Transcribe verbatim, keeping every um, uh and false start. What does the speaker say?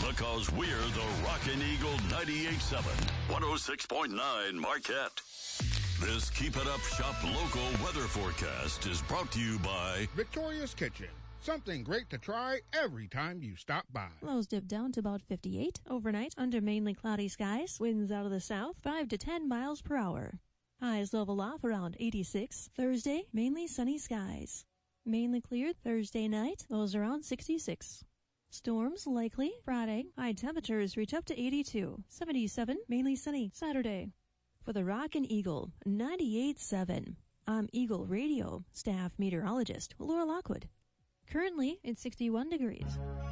Because we're the Rockin' Eagle ninety-eight point seven, one oh six point nine Marquette. This Keep It Up Shop local weather forecast is brought to you by Victoria's Kitchen. Something great to try every time you stop by. Lows dip down to about fifty-eight. Overnight, under mainly cloudy skies. Winds out of the south, five to ten miles per hour. Highs level off around eighty-six. Thursday, mainly sunny skies. Mainly cleared Thursday night. Lows around sixty-six. Storms likely. Friday, high temperatures reach up to eighty-two. seventy-seven, mainly sunny. Saturday. For the Rockin' Eagle ninety-eight point seven, I'm Eagle Radio staff meteorologist Laura Lockwood. Currently, it's sixty-one degrees.